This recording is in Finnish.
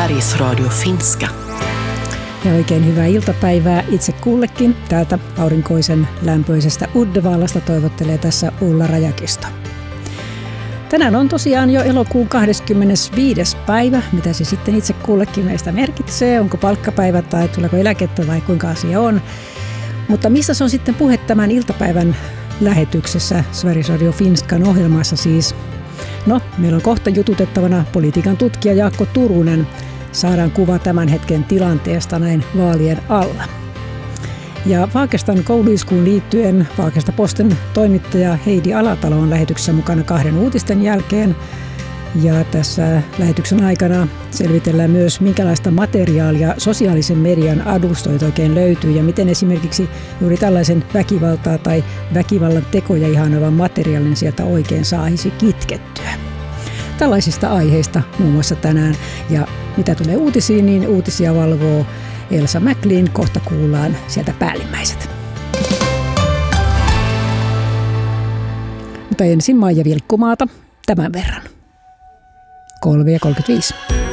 Sveriges Radio Finska. Ja oikein hyvää iltapäivää itse kullekin. Täältä aurinkoisen lämpöisestä Uddevallasta toivottelee tässä Ulla Rajakisto. Tänään on tosiaan jo elokuun 25. päivä. Mitä se sitten itse kullekin meistä merkitsee? Onko palkkapäivä tai tuleeko eläkettä vai kuinka asia on? Mutta mistä se on sitten puhe tämän iltapäivän lähetyksessä Sveriges Radio Finskan ohjelmassa siis? No, meillä on kohta jututettavana politiikan tutkija Jaakko Turunen. Saadaan kuva tämän hetken tilanteesta näin vaalien alla. Ja Fagestan kouluiskuun liittyen Fagesta Posten toimittaja Heidi Alatalo on lähetyksessä mukana 2 uutisten jälkeen. Ja tässä lähetyksen aikana selvitellään myös, minkälaista materiaalia sosiaalisen median alustoita oikein löytyy ja miten esimerkiksi juuri tällaisen väkivaltaa tai väkivallan tekoja ihanoivan materiaalin sieltä oikein saisi kitkettyä. Tällaisista aiheista muun muassa tänään. Ja mitä tulee uutisiin, niin uutisia valvoo Elsa Mäklin. Kohta kuullaan sieltä päällimmäiset. Mutta ensin Maija Vilkkumaata tämän verran. 3:35.